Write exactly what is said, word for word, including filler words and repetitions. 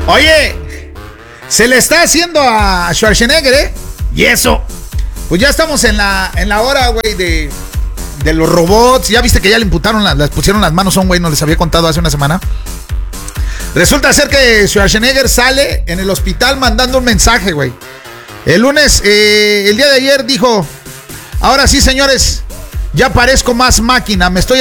Oye, se le está haciendo a Schwarzenegger, ¿eh? Y eso. Pues ya estamos en la, en la hora, güey, de, de los robots. Ya viste que ya le imputaron, las, les pusieron las manos a un güey, no les había contado hace una semana. Resulta ser que Schwarzenegger sale en el hospital mandando un mensaje, güey. El lunes, eh, el día de ayer dijo, ahora sí, señores, ya parezco más máquina, me estoy